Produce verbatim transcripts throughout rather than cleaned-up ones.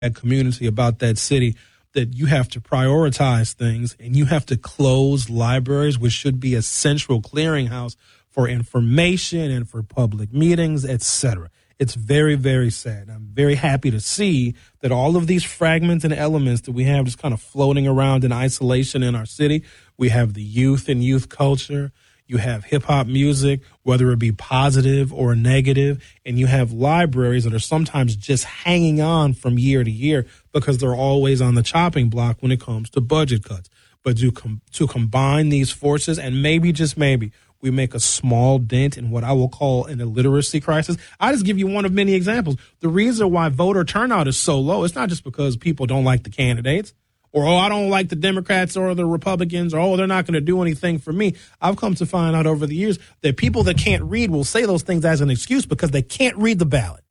that community, about that city, that you have to prioritize things and you have to close libraries, which should be a central clearinghouse for information and for public meetings, et cetera. It's very, very sad. I'm very happy to see that all of these fragments and elements that we have just kind of floating around in isolation in our city. We have the youth and youth culture. You have hip hop music, whether it be positive or negative, and you have libraries that are sometimes just hanging on from year to year because they're always on the chopping block when it comes to budget cuts. But to com- to combine these forces, and maybe, just maybe, we make a small dent in what I will call an illiteracy crisis. I just give you one of many examples. The reason why voter turnout is so low, it's not just because people don't like the candidates, or, oh, I don't like the Democrats or the Republicans, or, oh, they're not going to do anything for me. I've come to find out over the years that people that can't read will say those things as an excuse because they can't read the ballot.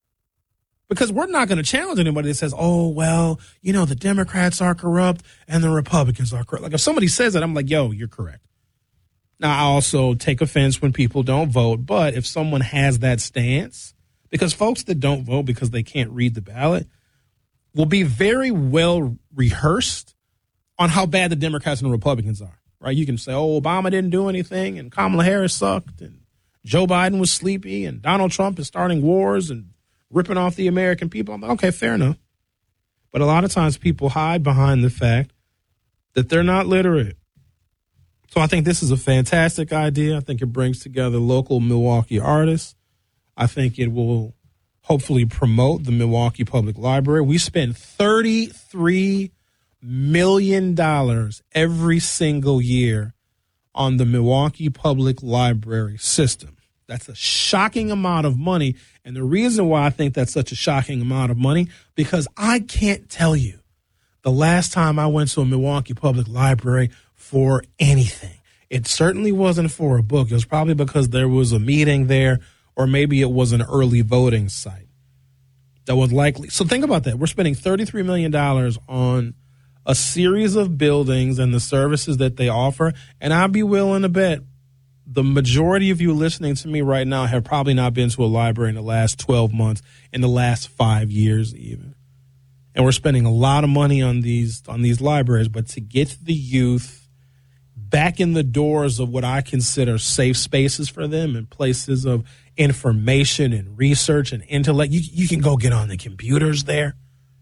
Because we're not going to challenge anybody that says, oh, well, you know, the Democrats are corrupt and the Republicans are corrupt. Like, if somebody says that, I'm like, yo, you're correct. Now, I also take offense when people don't vote, but if someone has that stance, because folks that don't vote because they can't read the ballot will be very well rehearsed on how bad the Democrats and the Republicans are, right? You can say, oh, Obama didn't do anything and Kamala Harris sucked and Joe Biden was sleepy and Donald Trump is starting wars and ripping off the American people. I'm like, okay, fair enough. But a lot of times people hide behind the fact that they're not literate. So I think this is a fantastic idea. I think it brings together local Milwaukee artists. I think it will hopefully promote the Milwaukee Public Library. We spend thirty-three million dollars every single year on the Milwaukee Public Library system. That's a shocking amount of money. And the reason why I think that's such a shocking amount of money, because I can't tell you the last time I went to a Milwaukee Public Library for anything. It certainly wasn't for a book. It was probably because there was a meeting there, or maybe it was an early voting site that was likely. So think about that. We're spending thirty-three million dollars on a series of buildings and the services that they offer. And I'd be willing to bet the majority of you listening to me right now have probably not been to a library in the last twelve months, in the last five years even. And we're spending a lot of money on these on these libraries, but to get the youth back in the doors of what I consider safe spaces for them and places of information and research and intellect, you, you can go get on the computers there.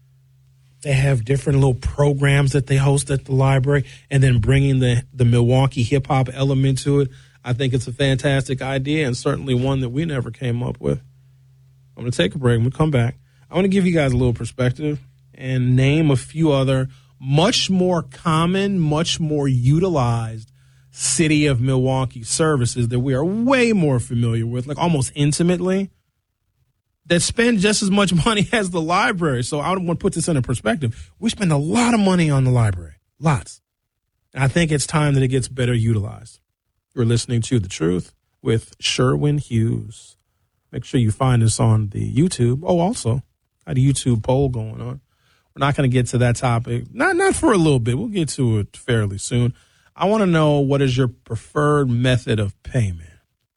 They have different little programs that they host at the library, and then bringing the, the Milwaukee hip-hop element to it. I think it's a fantastic idea, and certainly one that we never came up with. I'm going to take a break. I'm going to come back. I want to give you guys a little perspective and name a few other much more common, much more utilized city of Milwaukee services that we are way more familiar with, like almost intimately, that spend just as much money as the library. So I want to put this in a perspective. We spend a lot of money on the library, lots. And I think it's time that it gets better utilized. You're listening to The Truth with Sherwin Hughes. Make sure you find us on the YouTube. Oh, also, I had a YouTube poll going on. We're not going to get to that topic. Not not for a little bit. We'll get to it fairly soon. I want to know, what is your preferred method of payment?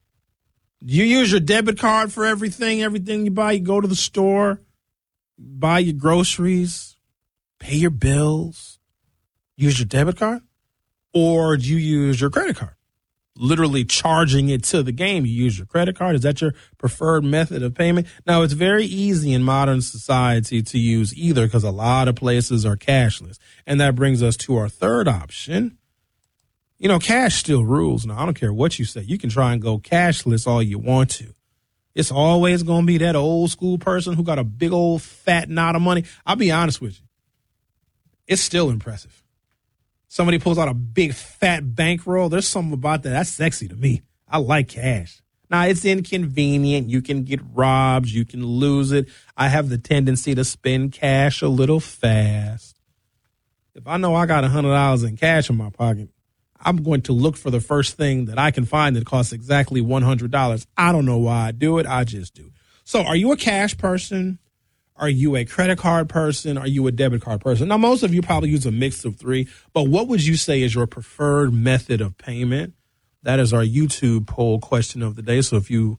Do you use your debit card for everything? Everything you buy, you go to the store, buy your groceries, pay your bills, use your debit card? Or do you use your credit card? Literally charging it to the game. You use your credit card. Is that your preferred method of payment? Now, it's very easy in modern society to use either because a lot of places are cashless. And that brings us to our third option. You know, cash still rules. Now, I don't care what you say. You can try and go cashless all you want to. It's always going to be that old school person who got a big old fat knot of money. I'll be honest with you. It's still impressive. Somebody pulls out a big fat bankroll. There's something about that. That's sexy to me. I like cash. Now, it's inconvenient. You can get robbed. You can lose it. I have the tendency to spend cash a little fast. If I know I got one hundred dollars in cash in my pocket, I'm going to look for the first thing that I can find that costs exactly one hundred dollars. I don't know why I do it. I just do. So are you a cash person? Are you a credit card person? Are you a debit card person? Now, most of you probably use a mix of three, but what would you say is your preferred method of payment? That is our YouTube poll question of the day. So if you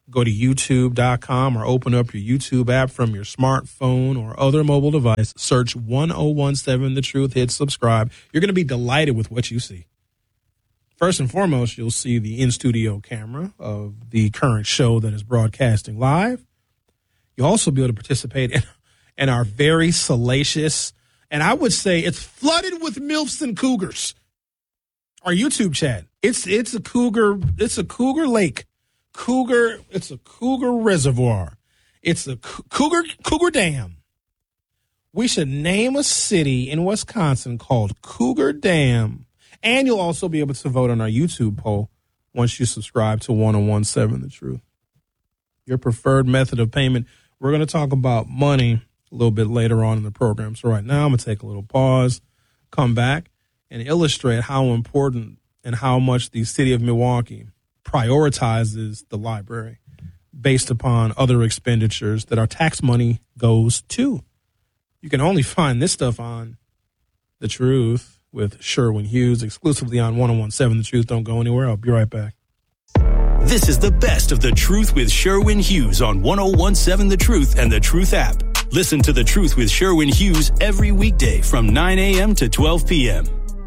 Go to YouTube dot com or open up your YouTube app from your smartphone or other mobile device. Search one oh one seven The Truth. Hit subscribe. You're going to be delighted with what you see. First and foremost, you'll see the in-studio camera of the current show that is broadcasting live. You'll also be able to participate in, in our very salacious, and I would say it's flooded with MILFs and cougars, our YouTube chat. It's it's a cougar, it's a cougar lake. Cougar, it's a cougar reservoir. It's a cougar cougar dam. We should name a city in Wisconsin called Cougar Dam. And you'll also be able to vote on our YouTube poll once you subscribe to one oh one seven The Truth. Your preferred method of payment. We're going to talk about money a little bit later on in the program. So right now I'm going to take a little pause, come back, and illustrate how important and how much the city of Milwaukee prioritizes the library based upon other expenditures that our tax money goes to. You can only find this stuff on The Truth with Sherwin Hughes, exclusively on one oh one seven The Truth. Don't go anywhere. I'll be right back. This is the best of The Truth with Sherwin Hughes on one oh one seven The Truth and The Truth app. Listen to The Truth with Sherwin Hughes every weekday from nine a.m. to twelve p.m.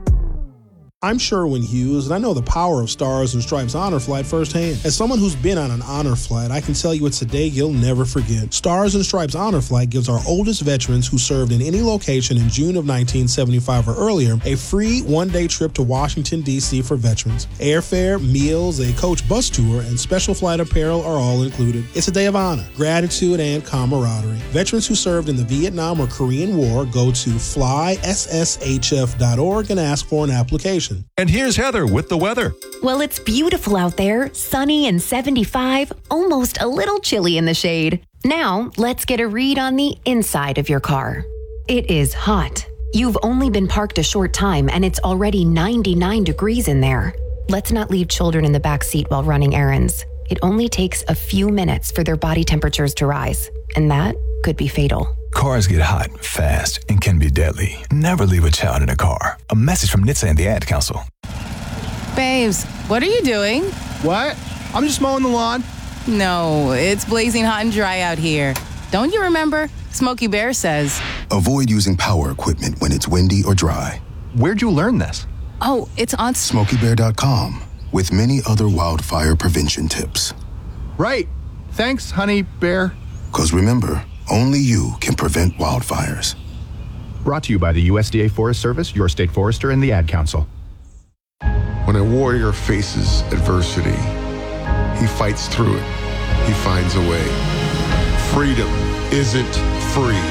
I'm Sherwin Hughes, and I know the power of Stars and Stripes Honor Flight firsthand. As someone who's been on an honor flight, I can tell you it's a day you'll never forget. Stars and Stripes Honor Flight gives our oldest veterans who served in any location in June of nineteen seventy-five or earlier a free one-day trip to Washington, D C for veterans. Airfare, meals, a coach bus tour, and special flight apparel are all included. It's a day of honor, gratitude, and camaraderie. Veterans who served in the Vietnam or Korean War go to fly s s h f dot org and ask for an application. And here's Heather with the weather. Well, it's beautiful out there, sunny and seventy-five, almost a little chilly in the shade. Now, let's get a read on the inside of your car. It is hot. You've only been parked a short time and it's already ninety-nine degrees in there. Let's not leave children in the back seat while running errands. It only takes a few minutes for their body temperatures to rise, and that could be fatal. Cars get hot fast and can be deadly. Never leave a child in a car. A message from N H T S A and the Ad Council. Babes, what are you doing? What? I'm just mowing the lawn. No, it's blazing hot and dry out here. Don't you remember? Smokey Bear says, avoid using power equipment when it's windy or dry. Where'd you learn this? Oh, it's on smokey bear dot com with many other wildfire prevention tips. Right. Thanks, honey bear. Because remember, only you can prevent wildfires. Brought to you by the U S D A Forest Service, your state forester, and the Ad Council. When a warrior faces adversity, he fights through it. He finds a way. Freedom isn't free.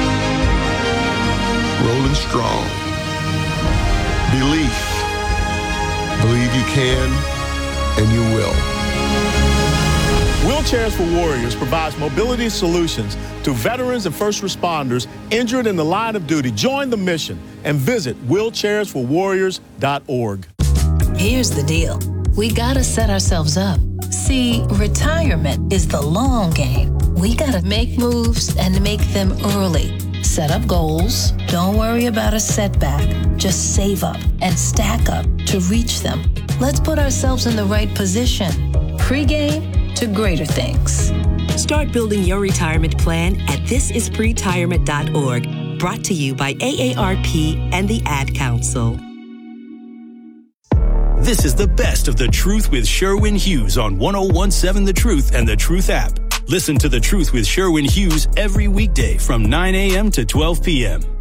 Rolling strong. Belief. Believe you can, and you will. Wheelchairs for Warriors provides mobility solutions to veterans and first responders injured in the line of duty. Join the mission and visit wheelchairs for warriors dot org. Here's the deal. We gotta set ourselves up. See, retirement is the long game. We gotta make moves and make them early. Set up goals. Don't worry about a setback. Just save up and stack up to reach them. Let's put ourselves in the right position. Pre-game to greater things. Start building your retirement plan at this is pretirement dot org. Brought to you by A A R P and the Ad Council. This is the best of The Truth with Sherwin Hughes on one oh one seven The Truth and The Truth app. Listen to The Truth with Sherwin Hughes every weekday from nine a.m. to twelve p.m.